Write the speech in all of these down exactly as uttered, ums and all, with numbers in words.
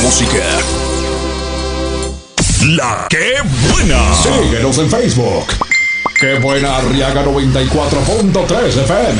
música. La que buena. Síguenos en Facebook. Qué buena Arriaga noventa y cuatro punto tres F M.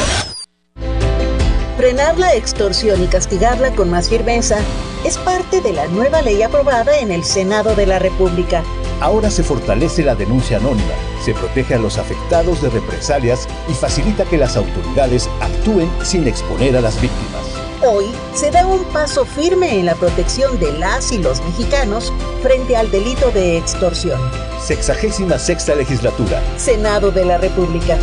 Frenar la extorsión y castigarla con más firmeza es parte de la nueva ley aprobada en el Senado de la República. Ahora se fortalece la denuncia anónima, se protege a los afectados de represalias y facilita que las autoridades actúen sin exponer a las víctimas. Hoy se da un paso firme en la protección de las y los mexicanos frente al delito de extorsión. Sexagésima sexta legislatura. Senado de la República.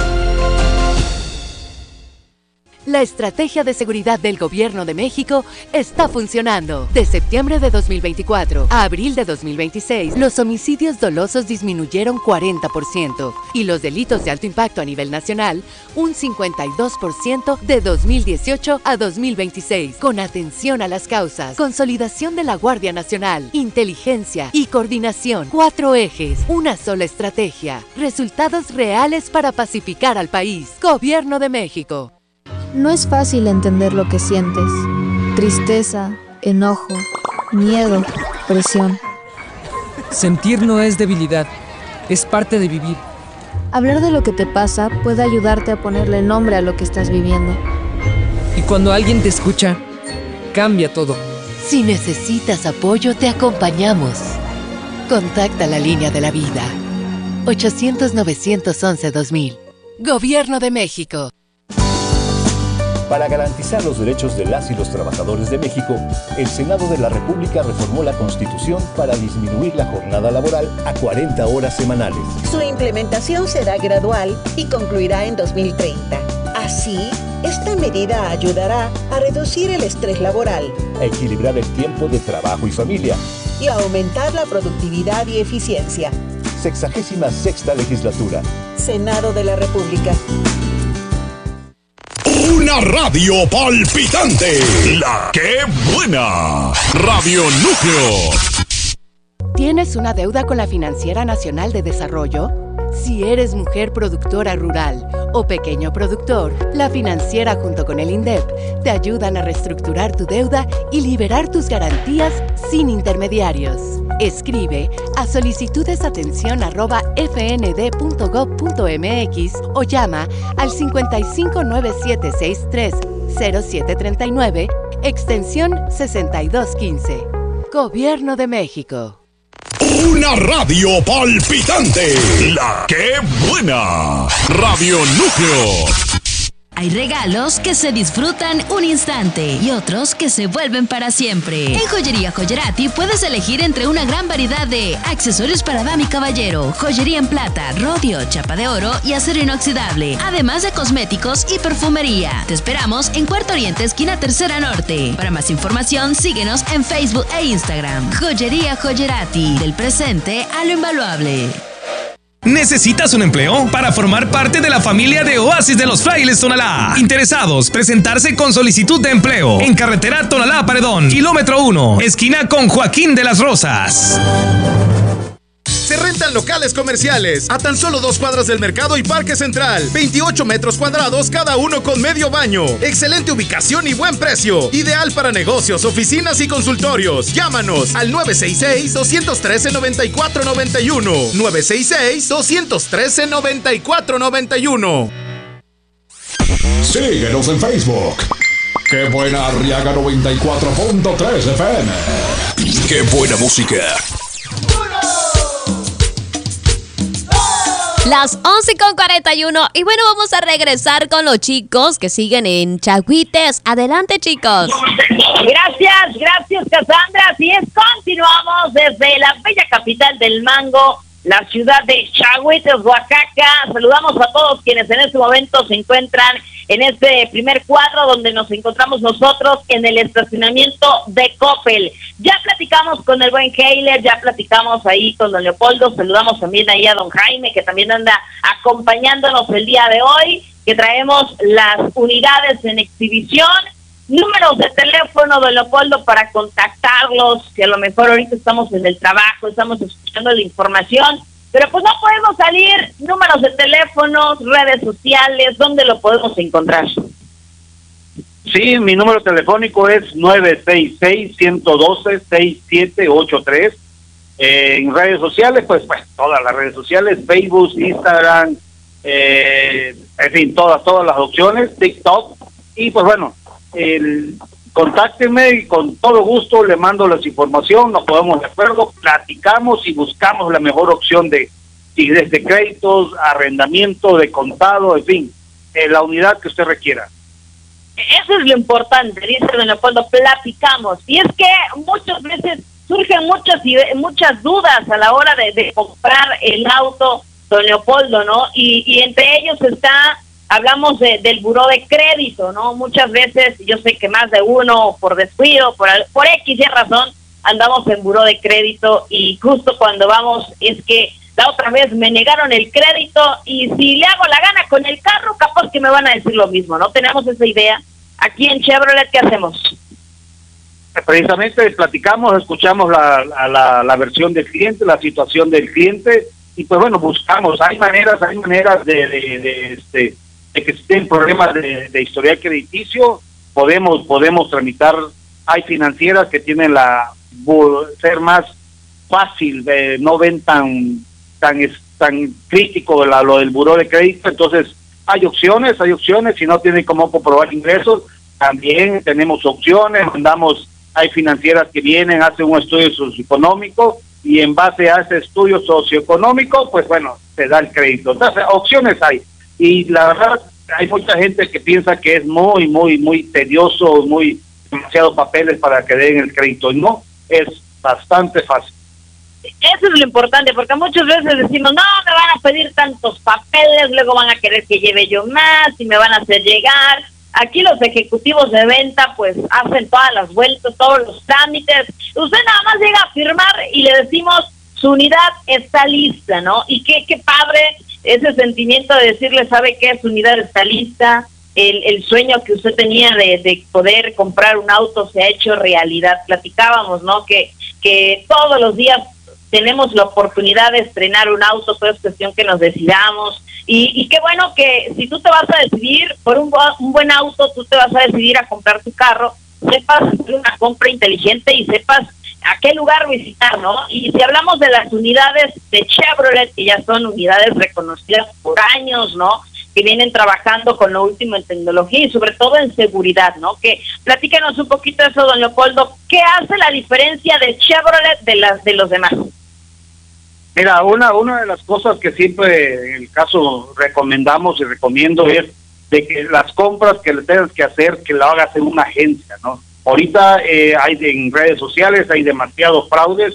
La estrategia de seguridad del Gobierno de México está funcionando. De septiembre de dos mil veinticuatro a abril de dos mil veintiséis, los homicidios dolosos disminuyeron cuarenta por ciento y los delitos de alto impacto a nivel nacional un cincuenta y dos por ciento de dos mil dieciocho a dos mil veintiséis. Con atención a las causas, consolidación de la Guardia Nacional, inteligencia y coordinación. Cuatro ejes, una sola estrategia. Resultados reales para pacificar al país. Gobierno de México. No es fácil entender lo que sientes. Tristeza, enojo, miedo, presión. Sentir no es debilidad, es parte de vivir. Hablar de lo que te pasa puede ayudarte a ponerle nombre a lo que estás viviendo. Y cuando alguien te escucha, cambia todo. Si necesitas apoyo, te acompañamos. Contacta la línea de la vida. ochocientos, novecientos once, dos mil. Gobierno de México. Para garantizar los derechos de las y los trabajadores de México, el Senado de la República reformó la Constitución para disminuir la jornada laboral a cuarenta horas semanales. Su implementación será gradual y concluirá en dos mil treinta. Así, esta medida ayudará a reducir el estrés laboral, a equilibrar el tiempo de trabajo y familia y a aumentar la productividad y eficiencia. Sexagésima sexta legislatura. Senado de la República. Una radio palpitante. La que buena. Radio Núcleo. ¿Tienes una deuda con la Financiera Nacional de Desarrollo? Si eres mujer productora rural o pequeño productor, la Financiera junto con el INDEP te ayudan a reestructurar tu deuda y liberar tus garantías sin intermediarios. Escribe a solicitudesatención arroba f n d punto gov punto m x o llama al cincuenta y cinco nueve siete seis tres cero siete tres nueve, extensión sesenta y dos quince. Gobierno de México. Una radio palpitante. La que buena. Radio Núcleo. Hay regalos que se disfrutan un instante y otros que se vuelven para siempre. En Joyería Joyerati puedes elegir entre una gran variedad de accesorios para dama y caballero, joyería en plata, rodio, chapa de oro y acero inoxidable, además de cosméticos y perfumería. Te esperamos en Cuarto Oriente, esquina Tercera Norte. Para más información, síguenos en Facebook e Instagram. Joyería Joyerati, del presente a lo invaluable. ¿Necesitas un empleo? Para formar parte de la familia de Oasis de los Frailes Tonalá. Interesados, presentarse con solicitud de empleo en carretera Tonalá-Paredón, kilómetro uno, esquina con Joaquín de las Rosas. Se rentan locales comerciales a tan solo dos cuadras del mercado y Parque Central. veintiocho metros cuadrados cada uno con medio baño. Excelente ubicación y buen precio. Ideal para negocios, oficinas y consultorios. Llámanos al nueve seis seis, dos uno tres, nueve cuatro nueve uno. nueve seis seis, dos uno tres, nueve cuatro nueve uno. Síguenos en Facebook. Qué buena Arriaga noventa y cuatro punto tres F M. Qué buena música. Las once con cuarenta y uno. Y bueno, vamos a regresar con los chicos que siguen en Chagüites. Adelante, chicos. Gracias, gracias, Cassandra. Así es, continuamos desde la bella capital del mango, la ciudad de Chagüites, Oaxaca. Saludamos a todos quienes en este momento se encuentran en este primer cuadro donde nos encontramos nosotros en el estacionamiento de Coppel. Ya platicamos con el buen Heiler, ya platicamos ahí con don Leopoldo, saludamos también ahí a don Jaime, que también anda acompañándonos el día de hoy, que traemos las unidades en exhibición, números de teléfono, don Leopoldo, para contactarlos, que a lo mejor ahorita estamos en el trabajo, estamos escuchando la información, pero pues no podemos salir, números de teléfonos, redes sociales, ¿dónde lo podemos encontrar? Sí, mi número telefónico es nueve seis seis, uno uno dos, seis siete ocho tres. Eh, en redes sociales, pues, pues todas las redes sociales, Facebook, Instagram, eh, en fin, todas, todas las opciones, TikTok. Y pues bueno, el, contáctenme y con todo gusto le mando las información, nos ponemos de acuerdo, platicamos y buscamos la mejor opción de, y desde créditos, arrendamiento, de contado, en fin, eh, la unidad que usted requiera. Eso es lo importante, dice don Leopoldo, platicamos. Y es que muchas veces surgen muchas muchas dudas a la hora de, de comprar el auto, don Leopoldo, ¿no? Y, y entre ellos está, hablamos de, del buró de crédito, ¿no? Muchas veces, yo sé que más de uno, por descuido, por, por X y razón, andamos en buró de crédito y justo cuando vamos es que la otra vez me negaron el crédito y si le hago la gana con el carro, capaz que me van a decir lo mismo, ¿no? Tenemos esa idea. Aquí en Chevrolet, ¿qué hacemos? Precisamente platicamos, escuchamos la, la, la versión del cliente, la situación del cliente y pues bueno, buscamos, hay maneras, hay maneras de, de, de, este, de que si tienen problemas de, de historial crediticio, podemos podemos tramitar, hay financieras que tienen la, ser más fácil, de, no ven tan tan tan crítico la, lo del buró de crédito, entonces hay opciones, hay opciones, si no tienen cómo comprobar ingresos, también tenemos opciones, mandamos, hay financieras que vienen, hacen un estudio socioeconómico y en base a ese estudio socioeconómico, pues bueno, se da el crédito. Entonces, opciones hay. Y la verdad, hay mucha gente que piensa que es muy, muy, muy tedioso, muy demasiados papeles para que den el crédito. Y no, es bastante fácil. Eso es lo importante, porque muchas veces decimos, no, me van a pedir tantos papeles, luego van a querer que lleve yo más y me van a hacer llegar. Aquí los ejecutivos de venta pues hacen todas las vueltas, todos los trámites. Usted nada más llega a firmar y le decimos, su unidad está lista, ¿no? Y qué, qué padre ese sentimiento de decirle, ¿sabe qué? Su unidad está lista. El, el sueño que usted tenía de, de poder comprar un auto se ha hecho realidad. Platicábamos, ¿no? Que, que todos los días tenemos la oportunidad de estrenar un auto, todo es cuestión que nos decidamos. Y, y qué bueno que si tú te vas a decidir por un, un buen auto, tú te vas a decidir a comprar tu carro, sepas hacer una compra inteligente y sepas a qué lugar visitar, ¿no? Y si hablamos de las unidades de Chevrolet, que ya son unidades reconocidas por años, ¿no? Que vienen trabajando con lo último en tecnología y sobre todo en seguridad, ¿no? Que platícanos un poquito de eso, don Leopoldo. ¿Qué hace la diferencia de Chevrolet de las de los demás? Mira, una una de las cosas que siempre en el caso recomendamos y recomiendo es de que las compras que le tengas que hacer, que lo hagas en una agencia, ¿no? Ahorita eh, hay en redes sociales, hay demasiados fraudes,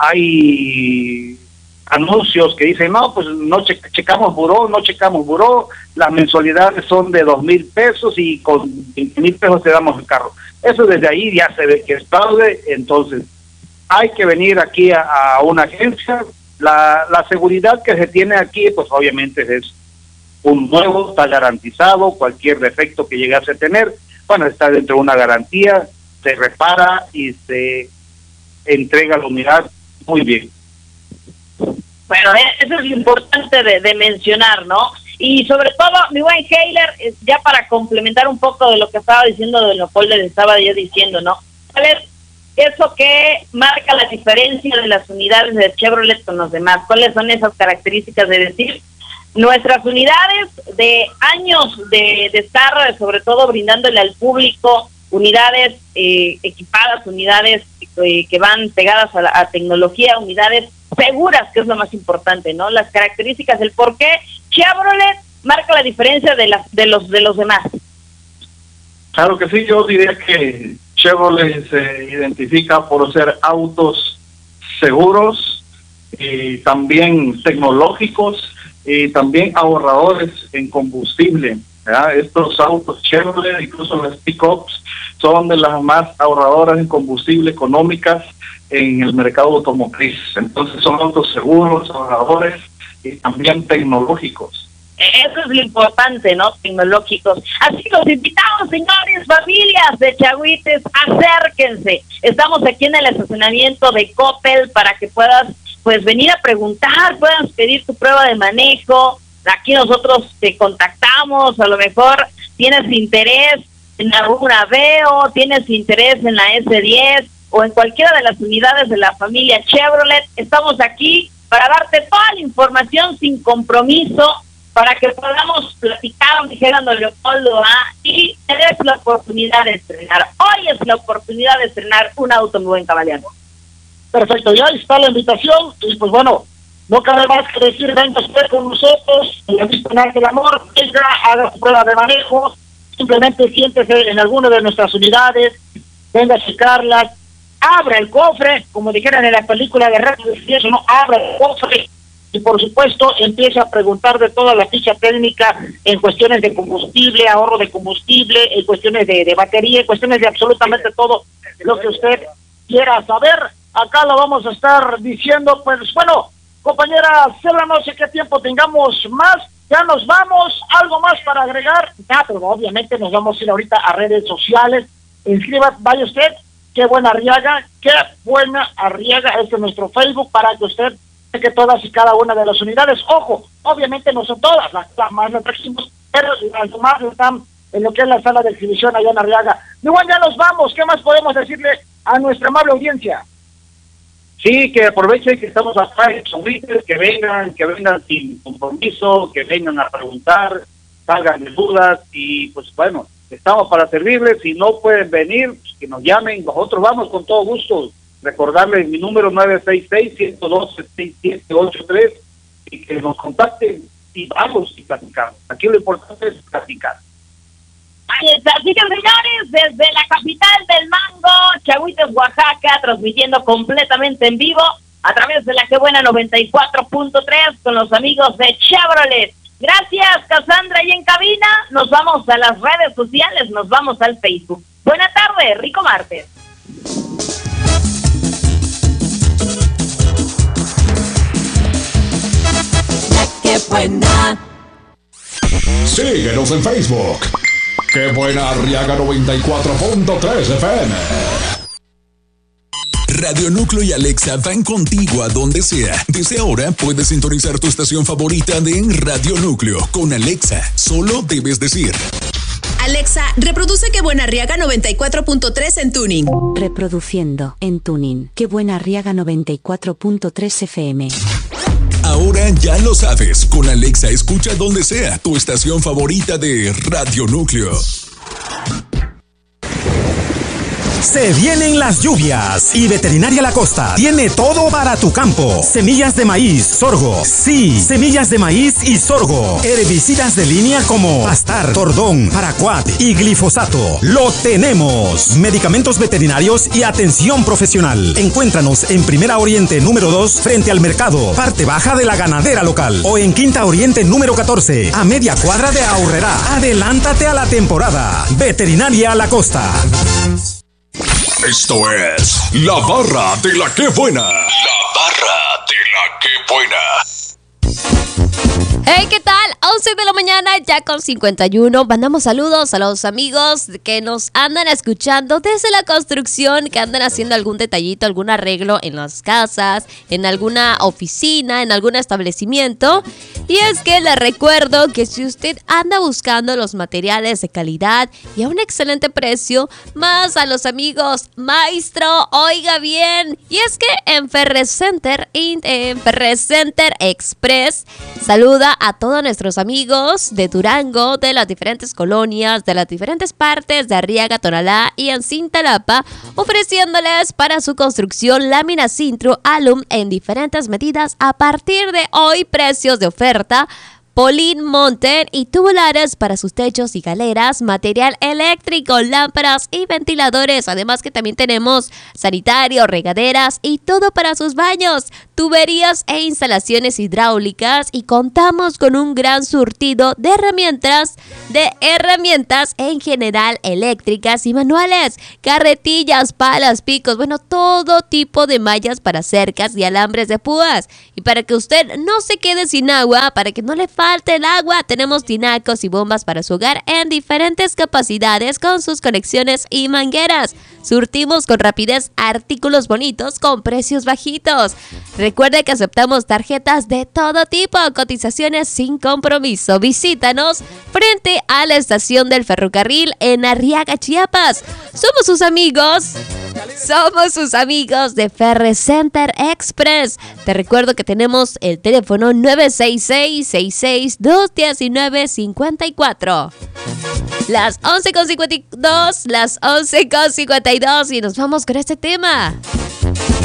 hay anuncios que dicen, no, pues no che checamos buró, no checamos buró, las mensualidades son de dos mil pesos y con veinte mil pesos te damos el carro. Eso desde ahí ya se ve que es fraude, entonces hay que venir aquí a, a una agencia. La, la seguridad que se tiene aquí, pues obviamente es un nuevo, está garantizado, cualquier defecto que llegase a tener, bueno, está dentro de una garantía, se repara y se entrega la unidad muy bien. Bueno, eso es lo importante de, de mencionar, ¿no? Y sobre todo, mi buen Heiler, ya para complementar un poco de lo que estaba diciendo de Leopoldo, le estaba yo diciendo, ¿no? A ver, eso que marca la diferencia de las unidades de Chevrolet con los demás, ¿cuáles son esas características de decir? Nuestras unidades de años de, de estar, sobre todo brindándole al público, unidades eh, equipadas, unidades eh, que van pegadas a la a tecnología, unidades seguras, que es lo más importante, ¿no? Las características, el por qué Chevrolet marca la diferencia de las de los de los demás. Claro que sí, yo diría que Chevrolet se identifica por ser autos seguros y también tecnológicos y también ahorradores en combustible, ¿verdad? Estos autos Chevrolet, incluso las pick-ups, son de las más ahorradoras en combustible económicas en el mercado automotriz. Entonces son autos seguros, ahorradores y también tecnológicos. Eso es lo importante, ¿no? Tecnológicos. Así que los invitamos, señores, familias de Chagüites, acérquense. Estamos aquí en el estacionamiento de Coppel para que puedas, pues, venir a preguntar, puedas pedir tu prueba de manejo. Aquí nosotros te contactamos, a lo mejor tienes interés en alguna Aveo, tienes interés en la ese diez o en cualquiera de las unidades de la familia Chevrolet, estamos aquí para darte toda la información sin compromiso, para que podamos platicar, dijera don Leopoldo, ¿ah? Y tenés la oportunidad de estrenar. Hoy es la oportunidad de estrenar un auto, mi buen caballero. Perfecto, ya está la invitación, y pues bueno, no cabe más que decir, venga usted con nosotros, en la vista del amor, venga, haga su prueba de manejo, simplemente siéntese en alguna de nuestras unidades, venga a checarlas, abra el cofre, como dijeron en la película de Rápido y Furioso, no, abra el cofre, y por supuesto empieza a preguntar de toda la ficha técnica en cuestiones de combustible, ahorro de combustible, en cuestiones de, de batería, en cuestiones de absolutamente todo lo que usted quiera saber. Acá lo vamos a estar diciendo. Pues bueno, compañera Cebra, no sé qué tiempo tengamos más, ya nos vamos, algo más para agregar. Ya, pero obviamente nos vamos a ir ahorita a redes sociales. Inscriba, vaya usted, qué buena Arriaga, qué buena Arriaga, este es nuestro Facebook, para que usted que todas y cada una de las unidades, ojo, obviamente no son todas, las, las más las trajimos, pero las demás están en lo que es la sala de exhibición allá en Arriaga. Igual ya nos vamos, ¿qué más podemos decirle a nuestra amable audiencia? Sí, que aprovechen que estamos acá en Chahuites, que vengan, que vengan sin compromiso, que vengan a preguntar, salgan de dudas, y pues bueno, estamos para servirles. Si no pueden venir, pues que nos llamen, nosotros vamos con todo gusto. Recordarles mi número nueve seis seis, uno dos dos, seis siete ocho tres, y que nos contacten y vamos y platicamos. Aquí lo importante es platicar. Ahí está, así que señores, desde la capital del mango, Chahuites, Oaxaca, transmitiendo completamente en vivo a través de la Que Buena noventa y cuatro punto tres con los amigos de Chevrolet. Gracias, Cassandra, y en cabina nos vamos a las redes sociales, nos vamos al Facebook. Buena tarde, rico martes. ¡Qué buena! Síguenos en Facebook. ¡Qué buena Arriaga noventa y cuatro punto tres F M! Radio Núcleo y Alexa van contigo a donde sea. Desde ahora puedes sintonizar tu estación favorita de Radio Núcleo. Con Alexa, solo debes decir: Alexa, reproduce Qué Buena Arriaga noventa y cuatro punto tres en tuning. Reproduciendo en tuning Qué Buena Arriaga noventa y cuatro punto tres F M. Ahora ya lo sabes, con Alexa escucha donde sea tu estación favorita de Radio Núcleo. Se vienen las lluvias y Veterinaria La Costa tiene todo para tu campo. Semillas de maíz, sorgo. Sí, semillas de maíz y sorgo. Herbicidas de línea como Pastar, Tordón, Paraquat y glifosato. Lo tenemos. Medicamentos veterinarios y atención profesional. Encuéntranos en Primera Oriente número dos frente al mercado, parte baja de la ganadera local. O en Quinta Oriente número catorce, a media cuadra de Aurrerá. Adelántate a la temporada. Veterinaria La Costa. Esto es La Barra de la Que Buena. La Barra de la Que Buena. Hey, ¿qué tal? once de la mañana, ya con cincuenta y uno. Mandamos saludos a los amigos que nos andan escuchando desde la construcción, que andan haciendo algún detallito, algún arreglo en las casas, en alguna oficina, en algún establecimiento. Y es que les recuerdo que si usted anda buscando los materiales de calidad y a un excelente precio, más a los amigos Maestro, oiga bien. Y es que en Ferrecenter, en Ferrecenter Express, saluda a todos nuestros amigos de Durango, de las diferentes colonias, de las diferentes partes de Arriaga, Tonalá y en Cintalapa, ofreciéndoles para su construcción láminas Sintro Alum en diferentes medidas a partir de hoy, precios de oferta. Polín Mountain y tubulares para sus techos y galeras, material eléctrico, lámparas y ventiladores. Además que también tenemos sanitario, regaderas y todo para sus baños, tuberías e instalaciones hidráulicas, y contamos con un gran surtido de herramientas, de herramientas en general eléctricas y manuales, carretillas, palas, picos, bueno, todo tipo de mallas para cercas y alambres de púas. Y para que usted no se quede sin agua, para que no le falte el agua, tenemos tinacos y bombas para su hogar en diferentes capacidades con sus conexiones y mangueras. Surtimos con rapidez artículos bonitos con precios bajitos. Recuerde que aceptamos tarjetas de todo tipo, cotizaciones sin compromiso. Visítanos frente a la estación del ferrocarril en Arriaga, Chiapas. Somos sus amigos. Somos sus amigos de Ferre Center Express. Te recuerdo que tenemos el teléfono nueve seis seis, seis seis dos, uno nueve cinco cuatro. Las once con cincuenta y dos, las once con cincuenta y dos y nos vamos con este tema.